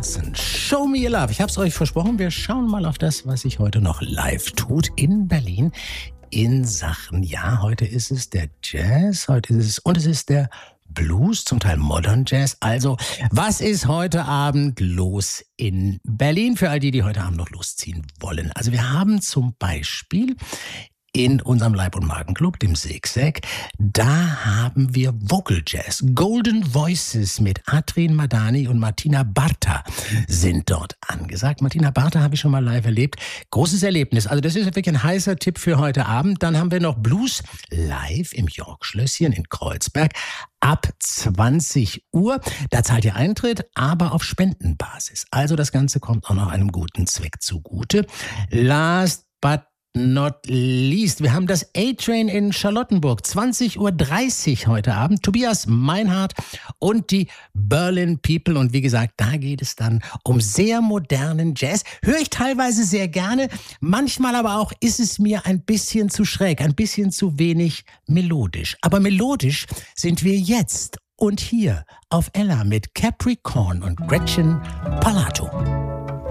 Wilson, Show Me Your Love. Ich habe es euch versprochen, wir schauen mal auf das, was sich heute noch live tut in Berlin in Sachen, ja, heute ist es der Jazz, es ist der Blues, zum Teil Modern Jazz. Also, was ist heute Abend los in Berlin für all die, die heute Abend noch losziehen wollen? Also, wir haben zum Beispiel in unserem Leib- und Magenclub, dem Zigzag, da haben wir Vocal Jazz. Golden Voices mit Atrin Madani und Martina Barta sind dort angesagt. Martina Barta habe ich schon mal live erlebt. Großes Erlebnis. Also das ist wirklich ein heißer Tipp für heute Abend. Dann haben wir noch Blues live im York-Schlösschen in Kreuzberg ab 20 Uhr. Da zahlt ihr Eintritt, aber auf Spendenbasis. Also das Ganze kommt auch noch einem guten Zweck zugute. Last but not least, wir haben das A-Train in Charlottenburg, 20:30 Uhr heute Abend. Tobias Meinhardt und die Berlin People. Und wie gesagt, da geht es dann um sehr modernen Jazz. Höre ich teilweise sehr gerne, manchmal aber auch ist es mir ein bisschen zu schräg, ein bisschen zu wenig melodisch. Aber melodisch sind wir jetzt und hier auf Ella mit Capricorn und Gretchen Palato.